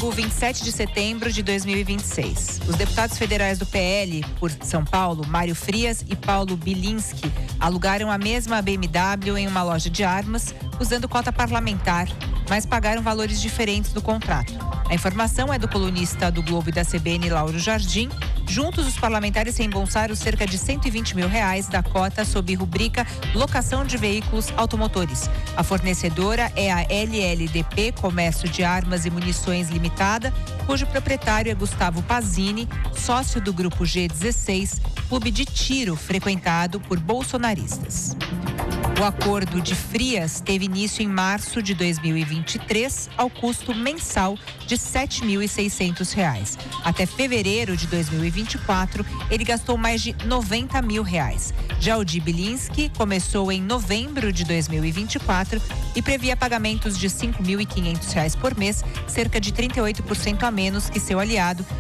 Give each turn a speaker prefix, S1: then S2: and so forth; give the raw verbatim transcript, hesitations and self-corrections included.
S1: novo vinte e sete de setembro de dois mil e vinte e seis. Os deputados federais do P L por São Paulo, Mário Frias e Paulo Bilinski, alugaram a mesma B M W em uma loja de armas, usando cota parlamentar, mas pagaram valores diferentes do contrato. A informação é do colunista do Globo e da C B N, Lauro Jardim. Juntos, os parlamentares reembolsaram cerca de cento e vinte mil reais da cota sob rubrica locação de veículos automotores. A fornecedora é a L L D P Comércio de Armas e Munições Limitada, cujo proprietário é Gustavo Pazini, sócio do Grupo G dezesseis, clube de tiro frequentado por bolsonaristas. O acordo de Frias teve início em março de dois mil e vinte e três, ao custo mensal de sete mil e seiscentos reais. Até fevereiro de dois mil e vinte e quatro, ele gastou mais de noventa mil reais. Já o de Bilinski começou em novembro de dois mil e vinte e quatro e previa pagamentos de cinco mil e quinhentos reais por mês, cerca de trinta e oito por cento a menos que seu aliado,